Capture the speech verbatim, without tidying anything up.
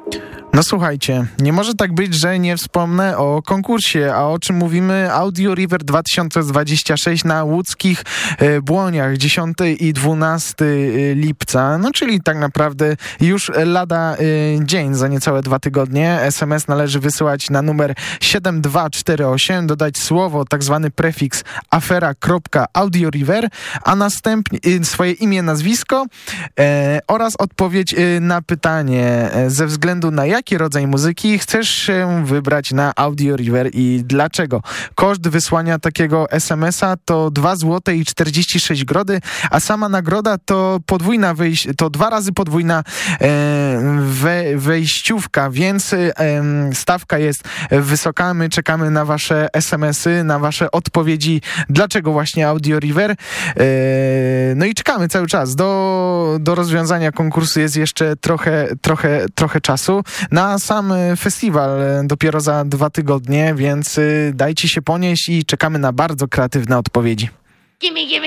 No słuchajcie, nie może tak być, że nie wspomnę o konkursie, a o czym mówimy? Audio River dwa tysiące dwudziesty szósty na łódzkich e, Błoniach, dziesiątego i dwunastego lipca, no czyli tak naprawdę już lada e, dzień, za niecałe dwa tygodnie. es em es należy wysyłać na numer siedem dwa cztery osiem, dodać słowo, tak zwany prefiks afera.audioriver, a następnie e, swoje imię, nazwisko e, oraz odpowiedź e, na pytanie, e, ze względu na jaki rodzaj muzyki chcesz się wybrać na Audio River i dlaczego. Koszt wysłania takiego es em es a to dwa złote i czterdzieści sześć groszy, a sama nagroda to podwójna wejś- to dwa razy podwójna e, we- wejściówka, więc e, stawka jest wysoka. My czekamy na wasze es em es y, na wasze odpowiedzi, dlaczego właśnie Audio River. E, no i czekamy cały czas. Do, do rozwiązania konkursu jest jeszcze trochę, trochę, trochę czasu. Na sam festiwal dopiero za dwa tygodnie, więc dajcie się ponieść i czekamy na bardzo kreatywne odpowiedzi. Gimme, gimme.